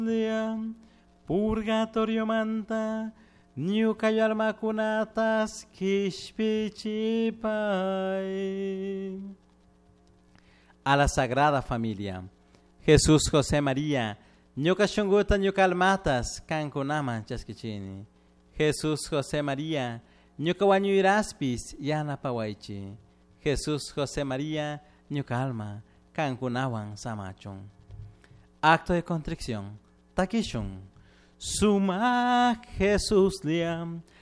liam, purgatorio manta, ñuka almakunatas kishpichipay. A la Sagrada Familia, Jesús, José, María, ñuka shunguta ñuka almatas kankunaman chaskichini. Jesús, José, María, ñuka wañuyraspis yanapawaychi. Jesús, José, María, ñuka alma kankunawan samachun. Acto de contrición, takishun. Suma Jesús liam,